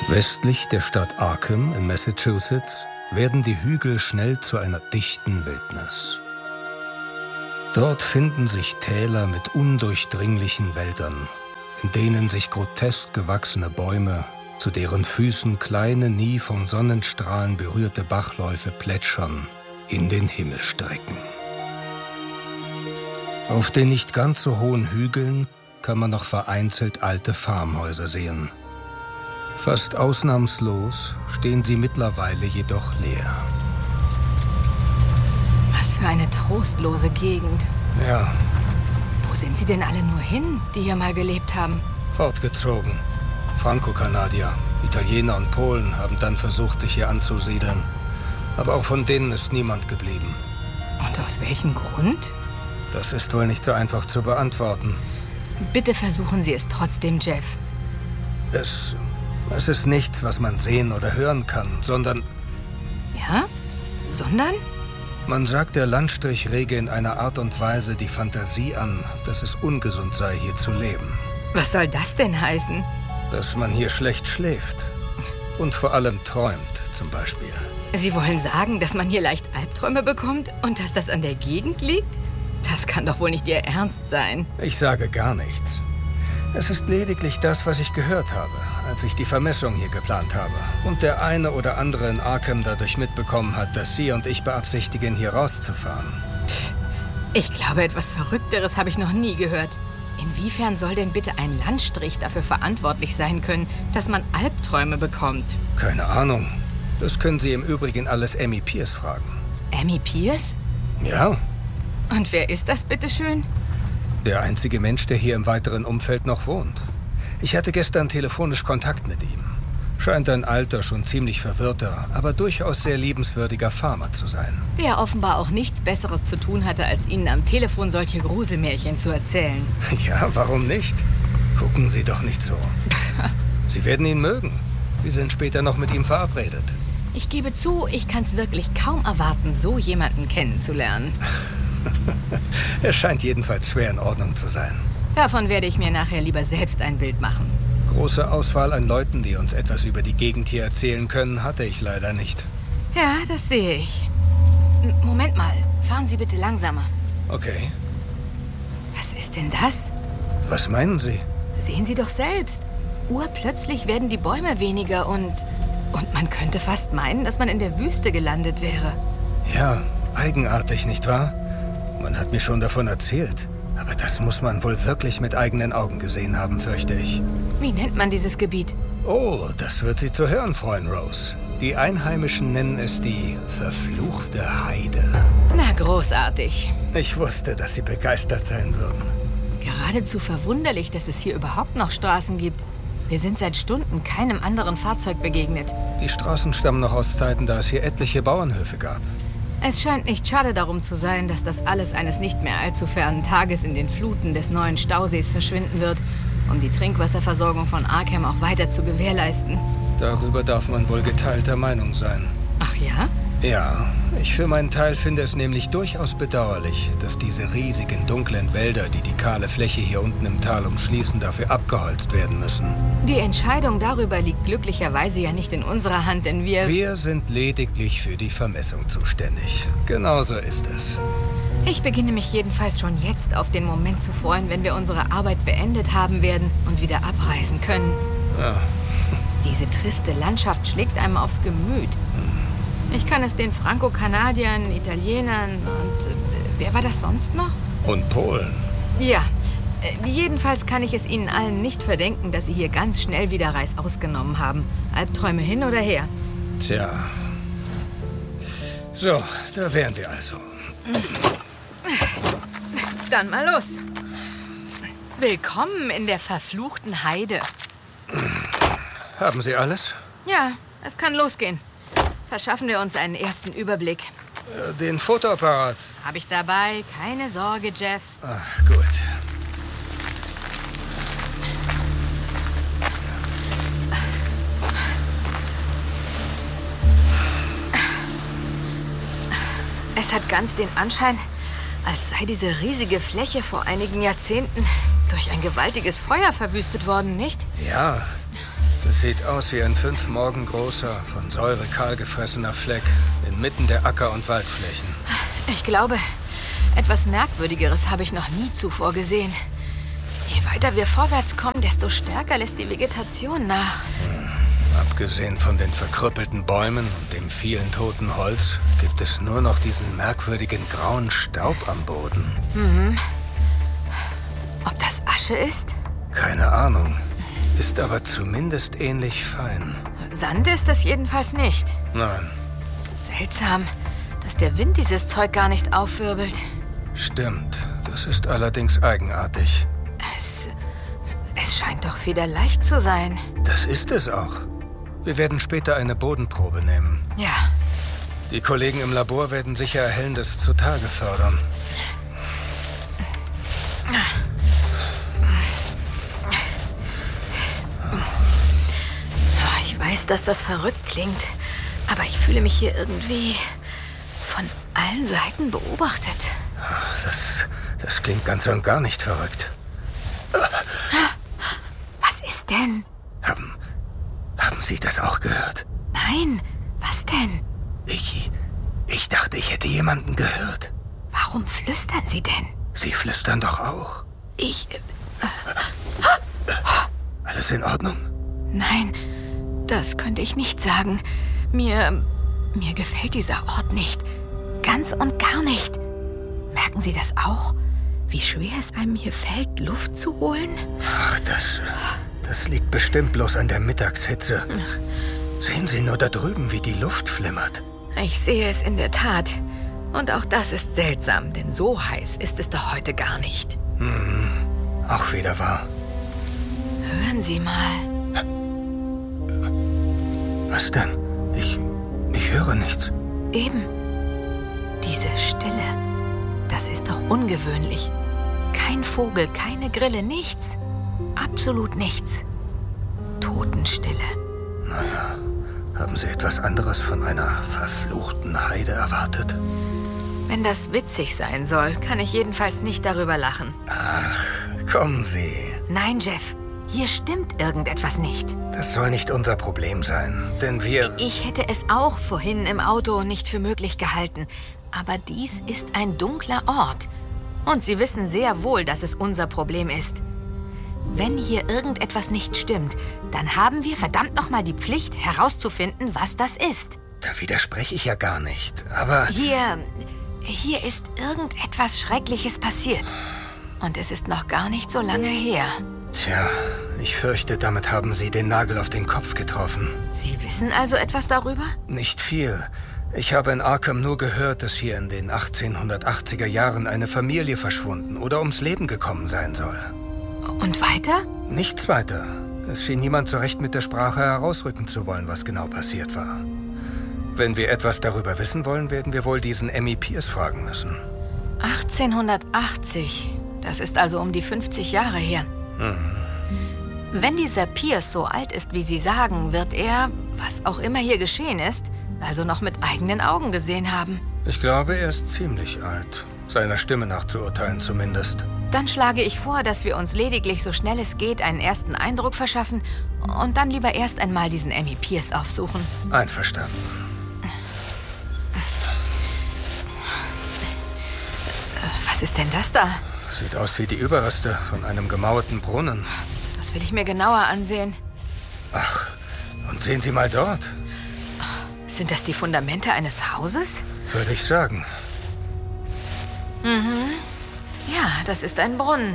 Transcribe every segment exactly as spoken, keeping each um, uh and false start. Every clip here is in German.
Westlich der Stadt Arkham in Massachusetts werden die Hügel schnell zu einer dichten Wildnis. Dort finden sich Täler mit undurchdringlichen Wäldern, in denen sich grotesk gewachsene Bäume, zu deren Füßen kleine, nie vom Sonnenstrahlen berührte Bachläufe plätschern, in den Himmel strecken. Auf den nicht ganz so hohen Hügeln kann man noch vereinzelt alte Farmhäuser sehen. Fast ausnahmslos stehen sie mittlerweile jedoch leer. Was für eine trostlose Gegend. Ja. Wo sind sie denn alle nur hin, die hier mal gelebt haben? Fortgezogen. Franco-Kanadier, Italiener und Polen haben dann versucht, sich hier anzusiedeln. Aber auch von denen ist niemand geblieben. Und aus welchem Grund? Das ist wohl nicht so einfach zu beantworten. Bitte versuchen Sie es trotzdem, Jeff. Es, es ist nichts, was man sehen oder hören kann, sondern... Ja? Sondern? Man sagt der Landstrich rege in einer Art und Weise die Fantasie an, dass es ungesund sei, hier zu leben. Was soll das denn heißen? Dass man hier schlecht schläft. Und vor allem träumt, zum Beispiel. Sie wollen sagen, dass man hier leicht Albträume bekommt und dass das an der Gegend liegt? Das kann doch wohl nicht Ihr Ernst sein. Ich sage gar nichts. Es ist lediglich das, was ich gehört habe, als ich die Vermessung hier geplant habe. Und der eine oder andere in Arkham dadurch mitbekommen hat, dass Sie und ich beabsichtigen, hier rauszufahren. Ich glaube, etwas Verrückteres habe ich noch nie gehört. Inwiefern soll denn bitte ein Landstrich dafür verantwortlich sein können, dass man Albträume bekommt? Keine Ahnung. Das können Sie im Übrigen alles Amy Pierce fragen. Amy Pierce? Ja. Und wer ist das, bitteschön? Der einzige Mensch, der hier im weiteren Umfeld noch wohnt. Ich hatte gestern telefonisch Kontakt mit ihm. Scheint ein alter, schon ziemlich verwirrter, aber durchaus sehr liebenswürdiger Farmer zu sein. Der offenbar auch nichts Besseres zu tun hatte, als Ihnen am Telefon solche Gruselmärchen zu erzählen. Ja, warum nicht? Gucken Sie doch nicht so. Sie werden ihn mögen. Wir sind später noch mit ihm verabredet. Ich gebe zu, ich kann es wirklich kaum erwarten, so jemanden kennenzulernen. Er scheint jedenfalls schwer in Ordnung zu sein. Davon werde ich mir nachher lieber selbst ein Bild machen. Große Auswahl an Leuten, die uns etwas über die Gegend hier erzählen können, hatte ich leider nicht. Ja, das sehe ich. M- Moment mal, fahren Sie bitte langsamer. Okay. Was ist denn das? Was meinen Sie? Sehen Sie doch selbst. Urplötzlich werden die Bäume weniger und... Und man könnte fast meinen, dass man in der Wüste gelandet wäre. Ja, eigenartig, nicht wahr? Man hat mir schon davon erzählt. Aber das muss man wohl wirklich mit eigenen Augen gesehen haben, fürchte ich. Wie nennt man dieses Gebiet? Oh, das wird Sie zu hören freuen, Rose. Die Einheimischen nennen es die verfluchte Heide. Na, großartig. Ich wusste, dass Sie begeistert sein würden. Geradezu verwunderlich, dass es hier überhaupt noch Straßen gibt. Wir sind seit Stunden keinem anderen Fahrzeug begegnet. Die Straßen stammen noch aus Zeiten, da es hier etliche Bauernhöfe gab. Es scheint nicht schade darum zu sein, dass das alles eines nicht mehr allzu fernen Tages in den Fluten des neuen Stausees verschwinden wird, um die Trinkwasserversorgung von Arkham auch weiter zu gewährleisten. Darüber darf man wohl geteilter Meinung sein. Ach ja? Ja, ich für meinen Teil finde es nämlich durchaus bedauerlich, dass diese riesigen, dunklen Wälder, die die kahle Fläche hier unten im Tal umschließen, dafür abgeholzt werden müssen. Die Entscheidung darüber liegt glücklicherweise ja nicht in unserer Hand, denn wir... Wir sind lediglich für die Vermessung zuständig. Genauso ist es. Ich beginne mich jedenfalls schon jetzt auf den Moment zu freuen, wenn wir unsere Arbeit beendet haben werden und wieder abreisen können. Ja. Diese triste Landschaft schlägt einem aufs Gemüt. Ich kann es den Franco-Kanadiern, Italienern und... Äh, wer war das sonst noch? Und Polen. Ja. Äh, jedenfalls kann ich es ihnen allen nicht verdenken, dass sie hier ganz schnell wieder Reißaus genommen haben. Albträume hin oder her. Tja. So, da wären wir also. Dann mal los. Willkommen in der verfluchten Heide. Haben Sie alles? Ja, es kann losgehen. Verschaffen wir uns einen ersten Überblick. Den Fotoapparat. Habe ich dabei. Keine Sorge, Jeff. Ach, gut. Es hat ganz den Anschein, als sei diese riesige Fläche vor einigen Jahrzehnten durch ein gewaltiges Feuer verwüstet worden, nicht? Ja, Es sieht aus wie ein fünf Morgen großer, von Säure kahl gefressener Fleck inmitten der Acker- und Waldflächen. Ich glaube, etwas Merkwürdigeres habe ich noch nie zuvor gesehen. Je weiter wir vorwärts kommen, desto stärker lässt die Vegetation nach. Hm. Abgesehen von den verkrüppelten Bäumen und dem vielen toten Holz gibt es nur noch diesen merkwürdigen grauen Staub am Boden. Mhm. Ob das Asche ist? Keine Ahnung. Ist aber zumindest ähnlich fein. Sand ist es jedenfalls nicht. Nein. Seltsam, dass der Wind dieses Zeug gar nicht aufwirbelt. Stimmt. Das ist allerdings eigenartig. Es... Es scheint doch federleicht zu sein. Das ist es auch. Wir werden später eine Bodenprobe nehmen. Ja. Die Kollegen im Labor werden sicher Erhellendes zutage fördern. Ich weiß, dass das verrückt klingt, aber ich fühle mich hier irgendwie von allen Seiten beobachtet. Das, das klingt ganz und gar nicht verrückt. Was ist denn? Haben, haben Sie das auch gehört? Nein, was denn? Ich, ich dachte, ich hätte jemanden gehört. Warum flüstern Sie denn? Sie flüstern doch auch. Ich... Äh, Alles in Ordnung? Nein, das könnte ich nicht sagen. Mir... mir gefällt dieser Ort nicht. Ganz und gar nicht. Merken Sie das auch? Wie schwer es einem hier fällt, Luft zu holen? Ach, das... das liegt bestimmt bloß an der Mittagshitze. Sehen Sie nur da drüben, wie die Luft flimmert. Ich sehe es in der Tat. Und auch das ist seltsam, denn so heiß ist es doch heute gar nicht. Hm, auch wieder wahr. Hören Sie mal. Was denn? Ich... ich höre nichts. Eben. Diese Stille. Das ist doch ungewöhnlich. Kein Vogel, keine Grille, nichts. Absolut nichts. Totenstille. Naja, haben Sie etwas anderes von einer verfluchten Heide erwartet? Wenn das witzig sein soll, kann ich jedenfalls nicht darüber lachen. Ach, kommen Sie. Nein, Jeff. Hier stimmt irgendetwas nicht. Das soll nicht unser Problem sein, denn wir... Ich hätte es auch vorhin im Auto nicht für möglich gehalten. Aber dies ist ein dunkler Ort. Und Sie wissen sehr wohl, dass es unser Problem ist. Wenn hier irgendetwas nicht stimmt, dann haben wir verdammt nochmal die Pflicht, herauszufinden, was das ist. Da widerspreche ich ja gar nicht, aber... Hier... hier ist irgendetwas Schreckliches passiert. Und es ist noch gar nicht so lange her. Tja, ich fürchte, damit haben Sie den Nagel auf den Kopf getroffen. Sie wissen also etwas darüber? Nicht viel. Ich habe in Arkham nur gehört, dass hier in den achtzehnhundertachtziger Jahren eine Familie verschwunden oder ums Leben gekommen sein soll. Und weiter? Nichts weiter. Es schien niemand so recht mit der Sprache herausrücken zu wollen, was genau passiert war. Wenn wir etwas darüber wissen wollen, werden wir wohl diesen Emmy Pierce fragen müssen. achtzehnhundertachtzig. Das ist also um die fünfzig Jahre her. Mhm. Wenn dieser Pierce so alt ist, wie Sie sagen, wird er, was auch immer hier geschehen ist, also noch mit eigenen Augen gesehen haben. Ich glaube, er ist ziemlich alt. Seiner Stimme nach zu urteilen zumindest. Dann schlage ich vor, dass wir uns lediglich so schnell es geht einen ersten Eindruck verschaffen und dann lieber erst einmal diesen Emmy Pierce aufsuchen. Einverstanden. Was ist denn das da? Sieht aus wie die Überreste von einem gemauerten Brunnen. Das will ich mir genauer ansehen. Ach, und sehen Sie mal dort. Sind das die Fundamente eines Hauses? Würde ich sagen. Mhm. Ja, das ist ein Brunnen.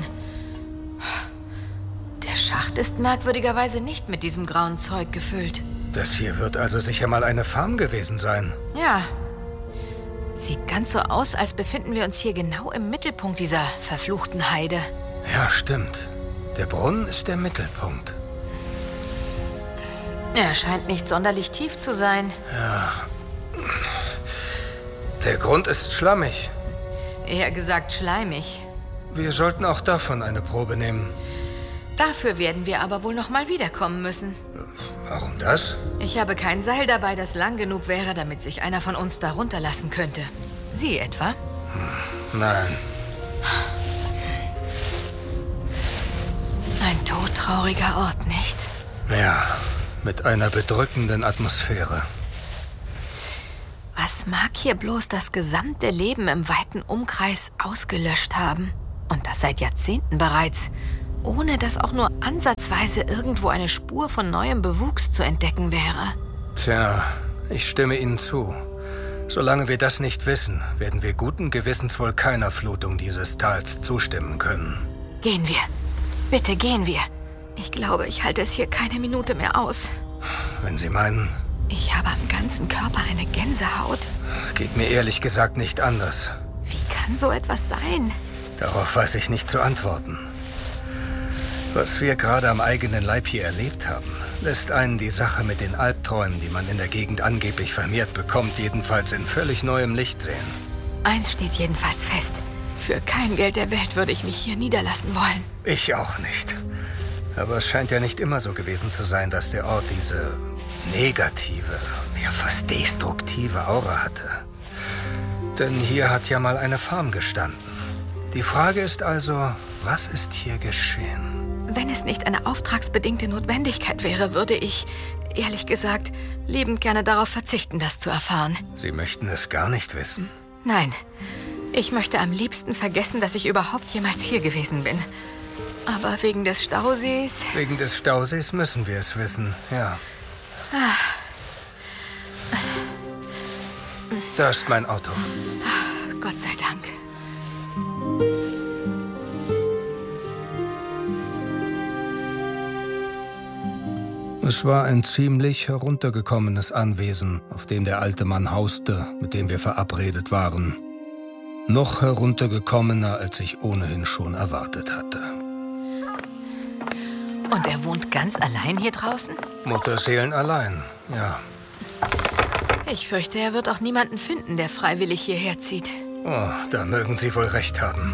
Der Schacht ist merkwürdigerweise nicht mit diesem grauen Zeug gefüllt. Das hier wird also sicher mal eine Farm gewesen sein. Ja. Sieht ganz so aus, als befinden wir uns hier genau im Mittelpunkt dieser verfluchten Heide. Ja, stimmt. Der Brunnen ist der Mittelpunkt. Er scheint nicht sonderlich tief zu sein. Ja. Der Grund ist schlammig. Eher gesagt schleimig. Wir sollten auch davon eine Probe nehmen. Dafür werden wir aber wohl noch mal wiederkommen müssen. Warum das? Ich habe kein Seil dabei, das lang genug wäre, damit sich einer von uns da runterlassen könnte. Sie etwa? Hm, nein. Ein todtrauriger Ort, nicht? Ja, mit einer bedrückenden Atmosphäre. Was mag hier bloß das gesamte Leben im weiten Umkreis ausgelöscht haben? Und das seit Jahrzehnten bereits, ohne dass auch nur ansatzweise irgendwo eine Spur von neuem Bewuchs zu entdecken wäre. Tja, ich stimme Ihnen zu. Solange wir das nicht wissen, werden wir guten Gewissens wohl keiner Flutung dieses Tals zustimmen können. Gehen wir. Bitte gehen wir. Ich glaube, ich halte es hier keine Minute mehr aus. Wenn Sie meinen... Ich habe am ganzen Körper eine Gänsehaut. Geht mir ehrlich gesagt nicht anders. Wie kann so etwas sein? Darauf weiß ich nicht zu antworten. Was wir gerade am eigenen Leib hier erlebt haben, lässt einen die Sache mit den Albträumen, die man in der Gegend angeblich vermehrt bekommt, jedenfalls in völlig neuem Licht sehen. Eins steht jedenfalls fest. Für kein Geld der Welt würde ich mich hier niederlassen wollen. Ich auch nicht. Aber es scheint ja nicht immer so gewesen zu sein, dass der Ort diese negative, ja fast destruktive Aura hatte. Denn hier hat ja mal eine Farm gestanden. Die Frage ist also, was ist hier geschehen? Wenn es nicht eine auftragsbedingte Notwendigkeit wäre, würde ich, ehrlich gesagt, liebend gerne darauf verzichten, das zu erfahren. Sie möchten es gar nicht wissen? Nein. Ich möchte am liebsten vergessen, dass ich überhaupt jemals hier gewesen bin. Aber wegen des Stausees... Wegen des Stausees müssen wir es wissen, ja. Ah. Da ist mein Auto. Gott sei Dank. Es war ein ziemlich heruntergekommenes Anwesen, auf dem der alte Mann hauste, mit dem wir verabredet waren. Noch heruntergekommener, als ich ohnehin schon erwartet hatte. Und er wohnt ganz allein hier draußen? Mutterseelen allein, ja. Ich fürchte, er wird auch niemanden finden, der freiwillig hierher zieht. Oh, da mögen Sie wohl recht haben.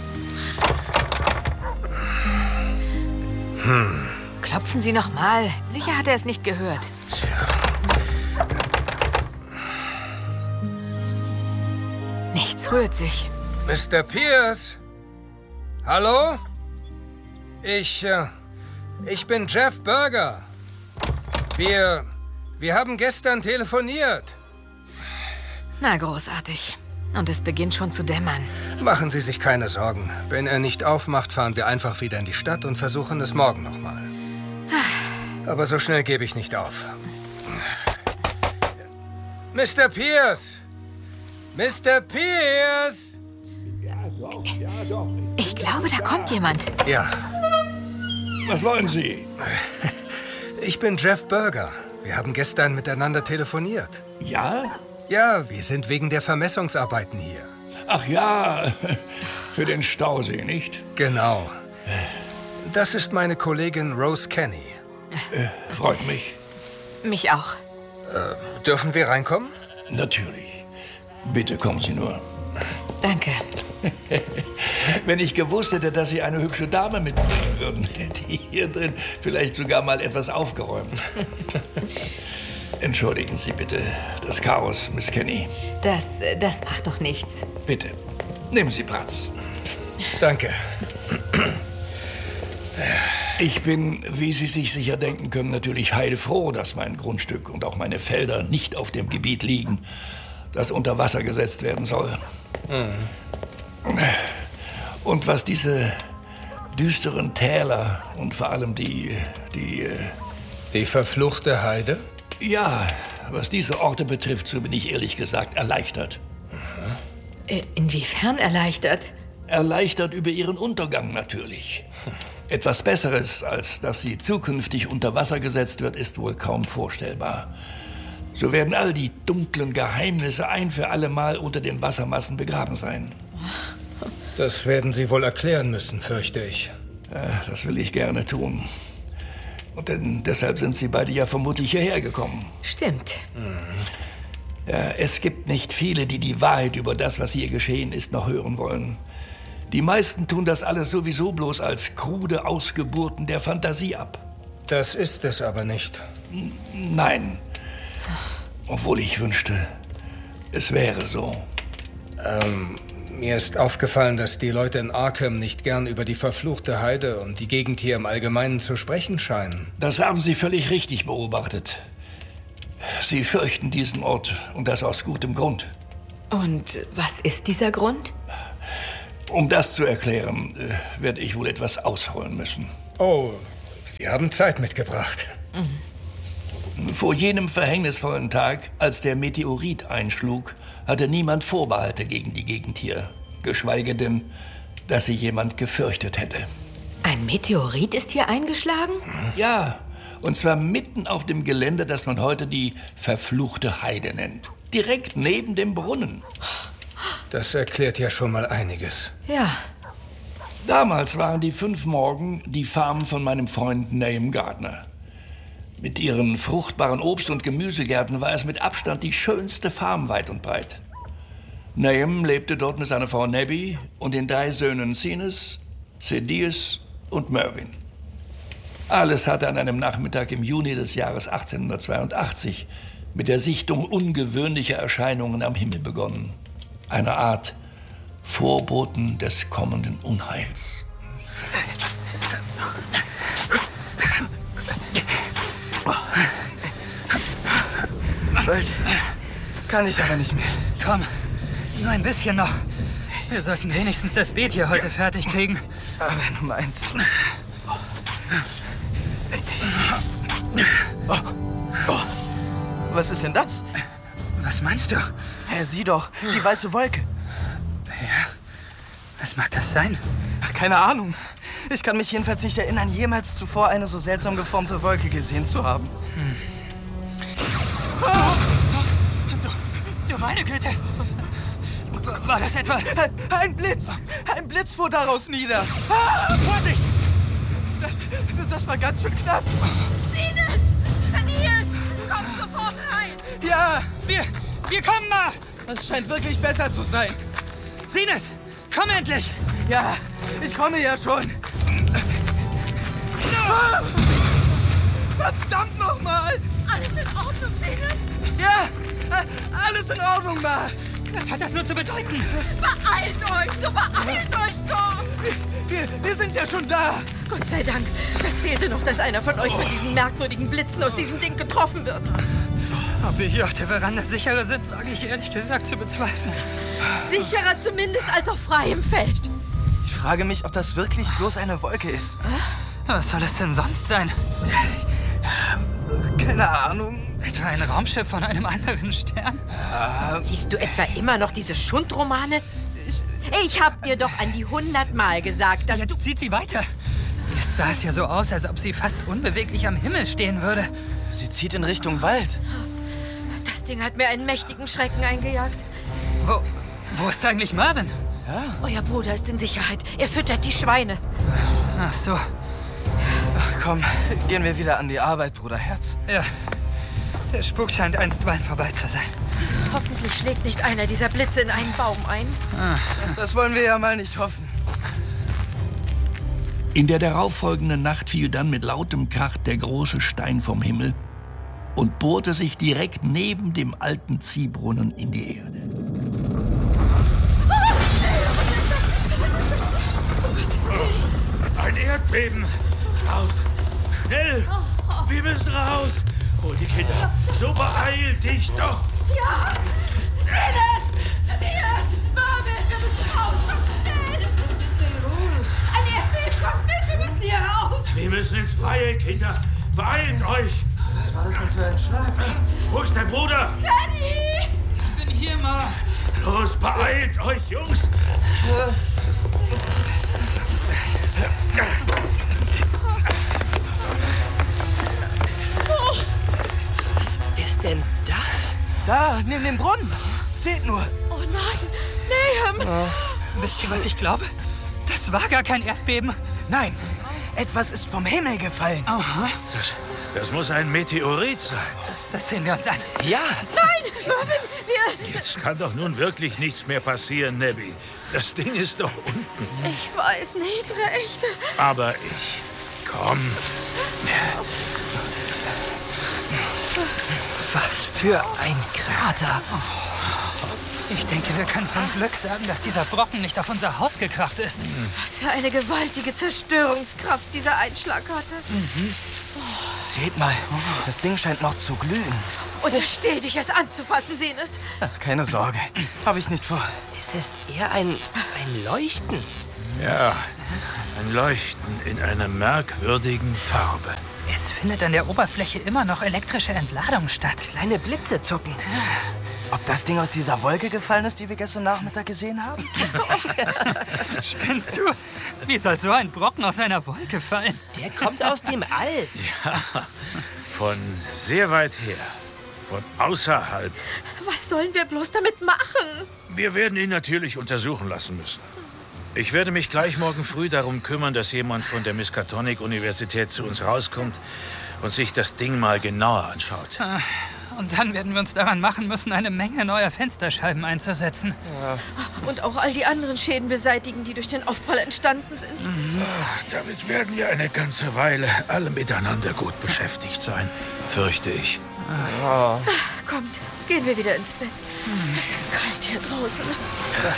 Hm. Hm. Klopfen Sie noch mal. Sicher hat er es nicht gehört. Tja. Nichts rührt sich. Mister Pierce? Hallo? Ich, äh, ich bin Jeff Berger. Wir, wir haben gestern telefoniert. Na, großartig. Und es beginnt schon zu dämmern. Machen Sie sich keine Sorgen. Wenn er nicht aufmacht, fahren wir einfach wieder in die Stadt und versuchen es morgen nochmal. Aber so schnell gebe ich nicht auf. Mister Pierce! Mister Pierce! Ich glaube, da kommt jemand. Ja. Was wollen Sie? Ich bin Jeff Berger. Wir haben gestern miteinander telefoniert. Ja? Ja, wir sind wegen der Vermessungsarbeiten hier. Ach ja, für den Stausee, nicht? Genau. Das ist meine Kollegin Rose Kenny. Äh, freut mich. Mich auch. Äh, dürfen wir reinkommen? Natürlich. Bitte kommen Sie nur. Danke. Wenn ich gewusst hätte, dass Sie eine hübsche Dame mitbringen würden, hätte ich hier drin vielleicht sogar mal etwas aufgeräumt. Entschuldigen Sie bitte das Chaos, Miss Kenny. Das, das macht doch nichts. Bitte, nehmen Sie Platz. Danke. Ich bin, wie Sie sich sicher denken können, natürlich heilfroh, dass mein Grundstück und auch meine Felder nicht auf dem Gebiet liegen, das unter Wasser gesetzt werden soll. Mhm. Und was diese düsteren Täler und vor allem die, die... Die verfluchte Heide? Ja, was diese Orte betrifft, so bin ich ehrlich gesagt erleichtert. Äh, inwiefern erleichtert? Erleichtert über ihren Untergang natürlich. Etwas Besseres, als dass sie zukünftig unter Wasser gesetzt wird, ist wohl kaum vorstellbar. So werden all die dunklen Geheimnisse ein für alle Mal unter den Wassermassen begraben sein. Das werden Sie wohl erklären müssen, fürchte ich. Ja, das will ich gerne tun. Und denn deshalb sind Sie beide ja vermutlich hierher gekommen. Stimmt. Mhm. Ja, es gibt nicht viele, die die Wahrheit über das, was hier geschehen ist, noch hören wollen. Die meisten tun das alles sowieso bloß als krude Ausgeburten der Fantasie ab. Das ist es aber nicht. N- Nein. Obwohl ich wünschte, es wäre so. Ähm, Mir ist aufgefallen, dass die Leute in Arkham nicht gern über die verfluchte Heide und die Gegend hier im Allgemeinen zu sprechen scheinen. Das haben Sie völlig richtig beobachtet. Sie fürchten diesen Ort und das aus gutem Grund. Und was ist dieser Grund? Um das zu erklären, äh, werde ich wohl etwas ausholen müssen. Oh, Sie haben Zeit mitgebracht. Mhm. Vor jenem verhängnisvollen Tag, als der Meteorit einschlug, hatte niemand Vorbehalte gegen die Gegend hier. Geschweige denn, dass sie jemand gefürchtet hätte. Ein Meteorit ist hier eingeschlagen? Ja, und zwar mitten auf dem Gelände, das man heute die verfluchte Heide nennt. Direkt neben dem Brunnen. Das erklärt ja schon mal einiges. Ja. Damals waren die fünf Morgen die Farm von meinem Freund Nahum Gardner. Mit ihren fruchtbaren Obst- und Gemüsegärten war es mit Abstand die schönste Farm weit und breit. Nahum lebte dort mit seiner Frau Nabby und den drei Söhnen Zenas, Thaddeus und Mervyn. Alles hatte an einem Nachmittag im Juni des Jahres achtzehnhundertzweiundachtzig mit der Sichtung ungewöhnlicher Erscheinungen am Himmel begonnen. Eine Art Vorboten des kommenden Unheils. Bald kann ich aber nicht mehr. Komm, nur ein bisschen noch. Wir sollten wenigstens das Beet hier heute fertig kriegen. Aber du meinst. Oh. Oh. Was ist denn das? Was meinst du? Herr, sieh doch, die weiße Wolke. Ja, was mag das sein? Ach, keine Ahnung. Ich kann mich jedenfalls nicht erinnern, jemals zuvor eine so seltsam geformte Wolke gesehen zu haben. Hm. Oh. Du, du meine Güte! War das etwa... Ein Blitz! Ein Blitz fuhr daraus nieder! Ah, Vorsicht! Das, das war ganz schön knapp. Zenas! Thaddeus! Komm sofort rein! Ja! Wir, wir kommen mal! Das scheint wirklich besser zu sein. Zenas, komm endlich! Ja, ich komme ja schon. No. Verdammt nochmal! Alles in Ordnung, Zenas? Ja, alles in Ordnung, Ma. Was hat das nur zu bedeuten? Beeilt euch, so beeilt euch doch! Wir, wir sind ja schon da. Gott sei Dank. Das fehlte noch, dass einer von euch von diesen merkwürdigen Blitzen aus diesem Ding getroffen wird. Ob wir hier auf der Veranda sicherer sind, wage ich ehrlich gesagt zu bezweifeln. Sicherer zumindest als auf freiem Feld. Ich frage mich, ob das wirklich bloß eine Wolke ist. Was soll es denn sonst sein? Keine Ahnung. Etwa ein Raumschiff von einem anderen Stern? Äh, Liest du etwa immer noch diese Schundromane? Ich, ich hab dir doch an die hundertmal gesagt, dass Jetzt du... zieht sie weiter. Jetzt sah es ja so aus, als ob sie fast unbeweglich am Himmel stehen würde. Sie zieht in Richtung Wald. Das Ding hat mir einen mächtigen Schrecken eingejagt. Wo, wo ist eigentlich Mervyn? Ja. Euer Bruder ist in Sicherheit. Er füttert die Schweine. Ach so. Ach komm, gehen wir wieder an die Arbeit, Bruder Herz. Ja. Der Spuk scheint einstweilen vorbei zu sein. Hoffentlich schlägt nicht einer dieser Blitze in einen Baum ein. Ah. Das wollen wir ja mal nicht hoffen. In der darauffolgenden Nacht fiel dann mit lautem Krach der große Stein vom Himmel und bohrte sich direkt neben dem alten Ziehbrunnen in die Erde. Ein Erdbeben! Raus! Schnell! Wir müssen raus! Hol die Kinder! So beeil dich doch! Ja! Zenas! Thaddeus! Mervyn, wir müssen raus! Kommt schnell! Was ist denn los? Ein Erdbeben! Kommt mit! Wir müssen hier raus! Wir müssen ins Freie, Kinder! Beeilt euch! Was war das denn für ein Schlag? Wo ist dein Bruder? Teddy! Ich bin hier, Ma. Los, beeilt euch, Jungs! Was ist denn das? Da, neben dem Brunnen. Seht nur. Oh nein! Nahum! Oh. Wisst ihr, was ich glaube? Das war gar kein Erdbeben. Nein, etwas ist vom Himmel gefallen. Aha. Das, das muss ein Meteorit sein. Das sehen wir uns an. Ja. Nein! Mervyn, wir... Jetzt kann doch nun wirklich nichts mehr passieren, Nabby. Das Ding ist doch unten. Ich weiß nicht recht. Aber ich... Komm. Was für ein Krater. Ich denke, wir können von Glück sagen, dass dieser Brocken nicht auf unser Haus gekracht ist. Was für eine gewaltige Zerstörungskraft dieser Einschlag hatte. Mhm. Oh. Seht mal, das Ding scheint noch zu glühen. Untersteh dich, es anzufassen, Zenes. Ach, keine Sorge, habe ich nicht vor. Es ist eher ein, ein Leuchten. Ja, ein Leuchten in einer merkwürdigen Farbe. Es findet an der Oberfläche immer noch elektrische Entladung statt. Kleine Blitze zucken. Ob das Ding aus dieser Wolke gefallen ist, die wir gestern Nachmittag gesehen haben? Spinnst du? Wie soll so ein Brocken aus einer Wolke fallen? Der kommt aus dem All. Ja, von sehr weit her. Von außerhalb. Was sollen wir bloß damit machen? Wir werden ihn natürlich untersuchen lassen müssen. Ich werde mich gleich morgen früh darum kümmern, dass jemand von der Miskatonic-Universität zu uns rauskommt und sich das Ding mal genauer anschaut. Und dann werden wir uns daran machen müssen, eine Menge neuer Fensterscheiben einzusetzen. Ja. Und auch all die anderen Schäden beseitigen, die durch den Aufprall entstanden sind. Mhm. Ach, damit werden wir eine ganze Weile alle miteinander gut beschäftigt sein, fürchte ich. Ja. Ach, kommt, gehen wir wieder ins Bett. Es ist kalt hier draußen. Ja.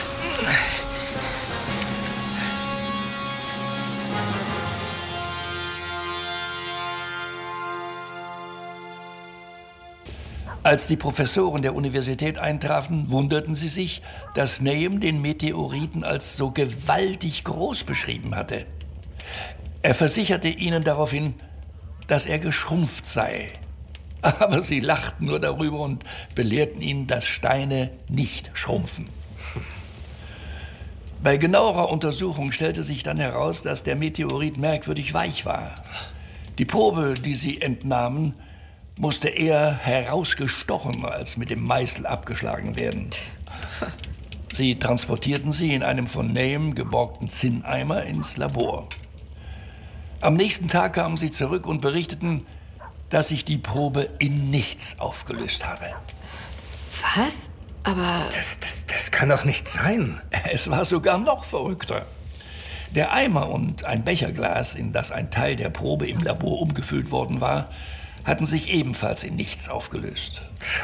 Als die Professoren der Universität eintrafen, wunderten sie sich, dass Nahum den Meteoriten als so gewaltig groß beschrieben hatte. Er versicherte ihnen daraufhin, dass er geschrumpft sei. Aber sie lachten nur darüber und belehrten ihn, dass Steine nicht schrumpfen. Bei genauerer Untersuchung stellte sich dann heraus, dass der Meteorit merkwürdig weich war. Die Probe, die sie entnahmen, musste eher herausgestochen als mit dem Meißel abgeschlagen werden. Sie transportierten sie in einem von Nahum geborgten Zinneimer ins Labor. Am nächsten Tag kamen sie zurück und berichteten, dass sich die Probe in nichts aufgelöst habe. Was? Aber... Das, das, das kann doch nicht sein. Es war sogar noch verrückter. Der Eimer und ein Becherglas, in das ein Teil der Probe im Labor umgefüllt worden war, hatten sich ebenfalls in nichts aufgelöst.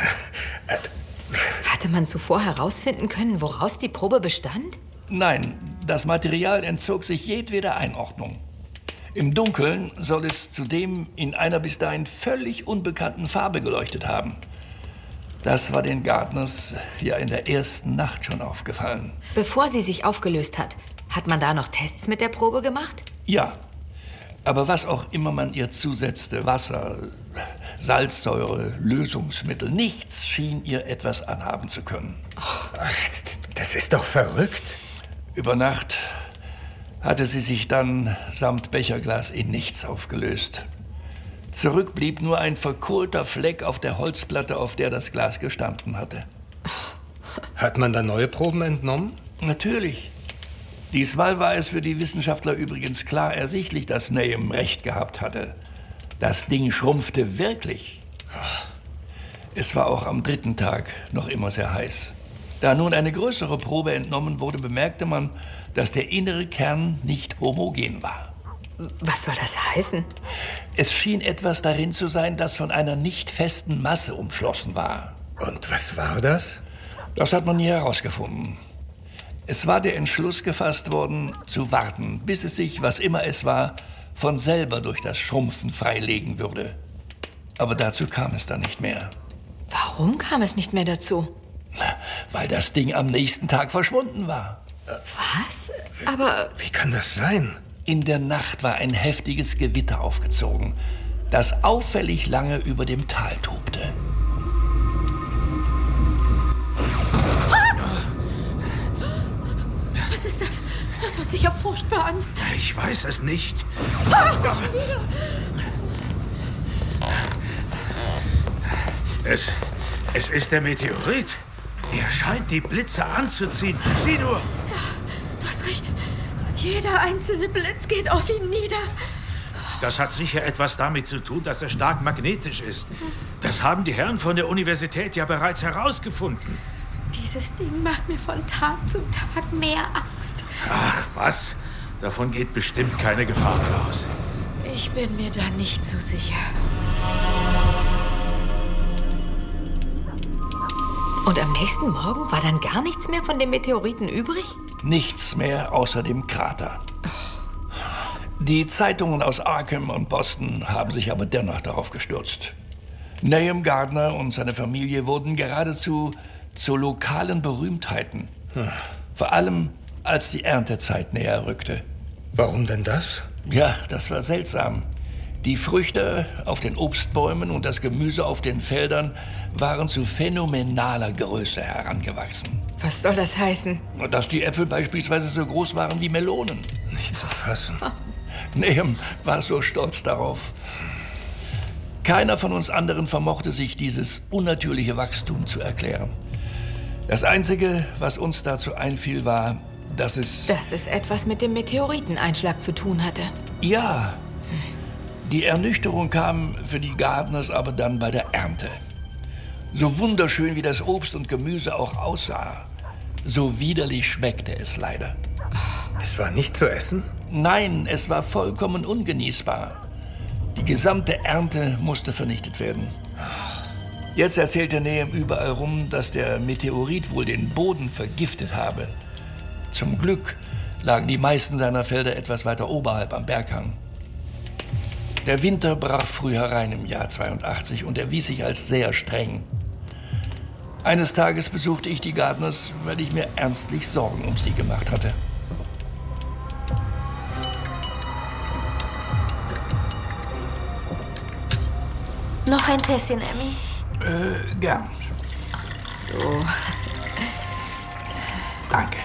Hatte man zuvor herausfinden können, woraus die Probe bestand? Nein, das Material entzog sich jedweder Einordnung. Im Dunkeln soll es zudem in einer bis dahin völlig unbekannten Farbe geleuchtet haben. Das war den Gardners ja in der ersten Nacht schon aufgefallen. Bevor sie sich aufgelöst hat, hat man da noch Tests mit der Probe gemacht? Ja. Aber was auch immer man ihr zusetzte, Wasser, Salzsäure, Lösungsmittel, nichts schien ihr etwas anhaben zu können. Oh, das ist doch verrückt. Über Nacht hatte sie sich dann samt Becherglas in nichts aufgelöst. Zurück blieb nur ein verkohlter Fleck auf der Holzplatte, auf der das Glas gestanden hatte. Hat man da neue Proben entnommen? Natürlich. Diesmal war es für die Wissenschaftler übrigens klar ersichtlich, dass Nahum recht gehabt hatte. Das Ding schrumpfte wirklich. Es war auch am dritten Tag noch immer sehr heiß. Da nun eine größere Probe entnommen wurde, bemerkte man, dass der innere Kern nicht homogen war. Was soll das heißen? Es schien etwas darin zu sein, das von einer nicht festen Masse umschlossen war. Und was war das? Das hat man nie herausgefunden. Es war der Entschluss gefasst worden, zu warten, bis es sich, was immer es war, von selber durch das Schrumpfen freilegen würde. Aber dazu kam es dann nicht mehr. Warum kam es nicht mehr dazu? Weil das Ding am nächsten Tag verschwunden war. Was? Aber... Wie kann das sein? In der Nacht war ein heftiges Gewitter aufgezogen, das auffällig lange über dem Tal tobte. Was ist das? Das hört sich ja furchtbar an. Ich weiß es nicht. Ah, das schon wieder. Es, es ist der Meteorit. Er scheint die Blitze anzuziehen. Sieh nur. Ja, du hast recht. Jeder einzelne Blitz geht auf ihn nieder. Das hat sicher etwas damit zu tun, dass er stark magnetisch ist. Das haben die Herren von der Universität ja bereits herausgefunden. Dieses Ding macht mir von Tag zu Tag mehr Angst. Ach, was? Davon geht bestimmt keine Gefahr mehr aus. Ich bin mir da nicht so sicher. Und am nächsten Morgen war dann gar nichts mehr von dem Meteoriten übrig? Nichts mehr außer dem Krater. Die Zeitungen aus Arkham und Boston haben sich aber dennoch darauf gestürzt. Nahum Gardner und seine Familie wurden geradezu zu lokalen Berühmtheiten. Hm. Vor allem, als die Erntezeit näher rückte. Warum denn das? Ja, das war seltsam. Die Früchte auf den Obstbäumen und das Gemüse auf den Feldern waren zu phänomenaler Größe herangewachsen. Was soll das heißen? Dass die Äpfel beispielsweise so groß waren wie Melonen. Nicht zu fassen. Nahum war so stolz darauf. Keiner von uns anderen vermochte sich dieses unnatürliche Wachstum zu erklären. Das Einzige, was uns dazu einfiel, war, dass es... Dass es etwas mit dem Meteoriteneinschlag zu tun hatte. Ja. Die Ernüchterung kam für die Gardners aber dann bei der Ernte. So wunderschön wie das Obst und Gemüse auch aussah, so widerlich schmeckte es leider. Es war nicht zu essen? Nein, es war vollkommen ungenießbar. Die gesamte Ernte musste vernichtet werden. Jetzt erzählte Nahum überall rum, dass der Meteorit wohl den Boden vergiftet habe. Zum Glück lagen die meisten seiner Felder etwas weiter oberhalb am Berghang. Der Winter brach früh herein im Jahr zweiundachtzig und erwies sich als sehr streng. Eines Tages besuchte ich die Gardners, weil ich mir ernstlich Sorgen um sie gemacht hatte. Noch ein Tässchen, Emmy? Äh, gern. So. Danke.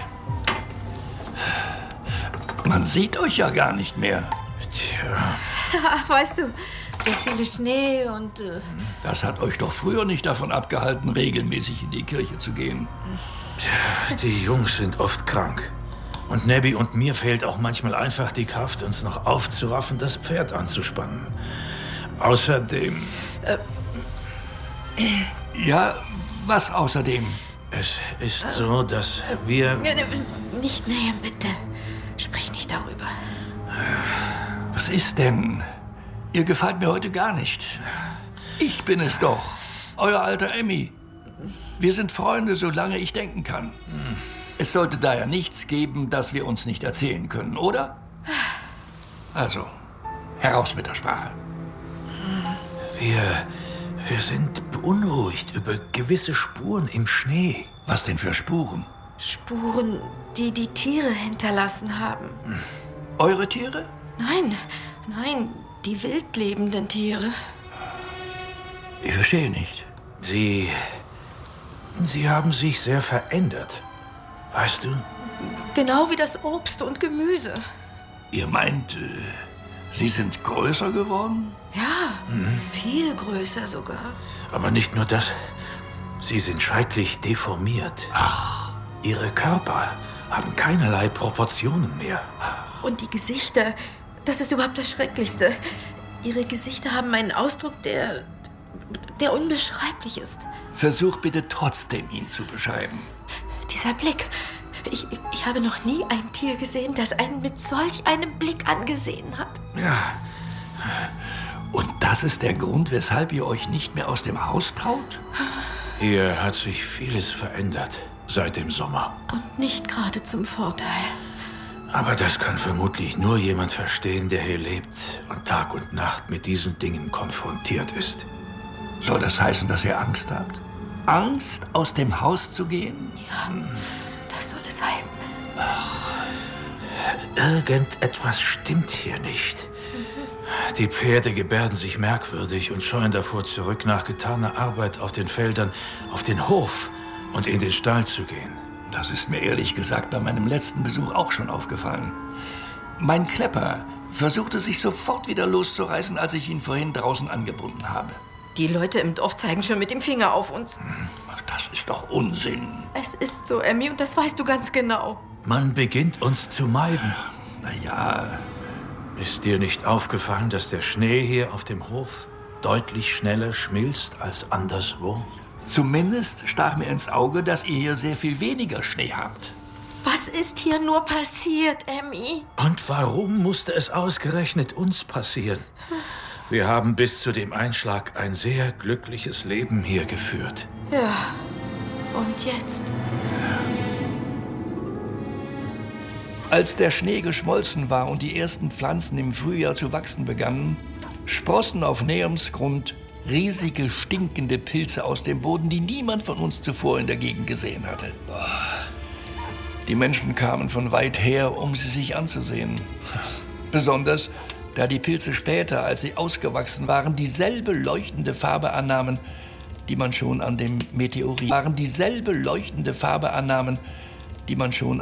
Man sieht euch ja gar nicht mehr. Tja. Ach, weißt du, der viele Schnee und... Äh Das hat euch doch früher nicht davon abgehalten, regelmäßig in die Kirche zu gehen. Tja, die Jungs sind oft krank. Und Nebby und mir fehlt auch manchmal einfach die Kraft, uns noch aufzuraffen, das Pferd anzuspannen. Außerdem... Äh. Ja, was außerdem? Es ist so, dass wir... Nicht näher, bitte. Sprich nicht darüber. Was ist denn? Ihr gefällt mir heute gar nicht. Ich bin es doch, euer alter Emmy. Wir sind Freunde, solange ich denken kann. Es sollte daher nichts geben, das wir uns nicht erzählen können, oder? Also, heraus mit der Sprache. Wir, wir sind beunruhigt über gewisse Spuren im Schnee. Was denn für Spuren? Spuren, die die Tiere hinterlassen haben. Eure Tiere? Nein, nein, die wildlebenden Tiere. Ich verstehe nicht. Sie... Sie haben sich sehr verändert. Weißt du? Genau wie das Obst und Gemüse. Ihr meint, äh, sie sind größer geworden? Ja, mhm. Viel größer sogar. Aber nicht nur das. Sie sind schrecklich deformiert. Ach. Ihre Körper haben keinerlei Proportionen mehr. Ach. Und die Gesichter, das ist überhaupt das Schrecklichste. Ihre Gesichter haben einen Ausdruck, der... der unbeschreiblich ist. Versuch bitte trotzdem, ihn zu beschreiben. Dieser Blick. Ich, ich habe noch nie ein Tier gesehen, das einen mit solch einem Blick angesehen hat. Ja. Und das ist der Grund, weshalb ihr euch nicht mehr aus dem Haus traut? Hier hat sich vieles verändert seit dem Sommer. Und nicht gerade zum Vorteil. Aber das kann vermutlich nur jemand verstehen, der hier lebt und Tag und Nacht mit diesen Dingen konfrontiert ist. Soll das heißen, dass ihr Angst habt? Angst, aus dem Haus zu gehen? Ja, hm. Das soll es heißen. Ach, irgendetwas stimmt hier nicht. Mhm. Die Pferde gebärden sich merkwürdig und scheuen davor zurück, nach getaner Arbeit auf den Feldern, auf den Hof und in den Stall zu gehen. Das ist mir ehrlich gesagt bei meinem letzten Besuch auch schon aufgefallen. Mein Klepper versuchte sich sofort wieder loszureißen, als ich ihn vorhin draußen angebunden habe. Die Leute im Dorf zeigen schon mit dem Finger auf uns. Ach, das ist doch Unsinn. Es ist so, Emmy, und das weißt du ganz genau. Man beginnt uns zu meiden. Na ja. Ist dir nicht aufgefallen, dass der Schnee hier auf dem Hof deutlich schneller schmilzt als anderswo? Zumindest stach mir ins Auge, dass ihr hier sehr viel weniger Schnee habt. Was ist hier nur passiert, Emmy? Und warum musste es ausgerechnet uns passieren? Wir haben bis zu dem Einschlag ein sehr glückliches Leben hier geführt. Ja, Und jetzt? Als der Schnee geschmolzen war und die ersten Pflanzen im Frühjahr zu wachsen begannen, sprossen auf Neums Grund riesige, stinkende Pilze aus dem Boden, die niemand von uns zuvor in der Gegend gesehen hatte. Die Menschen kamen von weit her, um sie sich anzusehen. Besonders, da die Pilze später, als sie ausgewachsen waren, dieselbe leuchtende Farbe annahmen, die man schon an dem Meteorit waren dieselbe leuchtende Farbe annahmen, die man schon